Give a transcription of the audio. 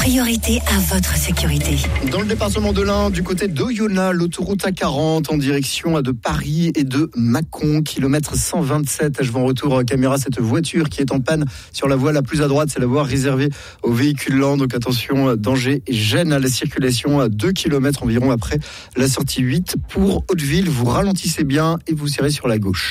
priorité à votre sécurité. Dans le département de l'Ain, du côté d'Oyonnax, l'autoroute A40 en direction de Paris et de Mâcon, kilomètre 127. Je vois en retour caméra cette voiture qui est en panne sur la voie la plus à droite. C'est la voie réservée aux véhicules lents. Donc attention, danger et gêne à la circulation à 2 km environ après la sortie 8 pour Hauteville. Vous ralentissez bien et vous serrez sur la gauche.